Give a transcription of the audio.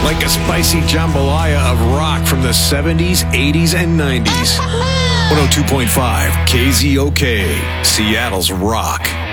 like a spicy jambalaya of rock from the 70s, 80s, and 90s. 102.5 KZOK, Seattle's Rock.